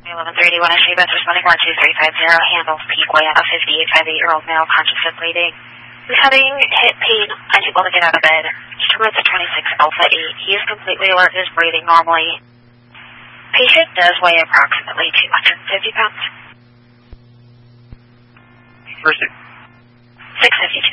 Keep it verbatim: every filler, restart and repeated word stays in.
eleven thirty-one, I show you both responding one two three five zero, handles peak weight of fifty-eight, fifty-eight-year-old male, conscious and bleeding. He's having hip pain, unable to get out of bed. Determinants of twenty-six alpha eight. He is completely alert, is breathing normally. Patient does weigh approximately two hundred fifty pounds. First, six fifty-two.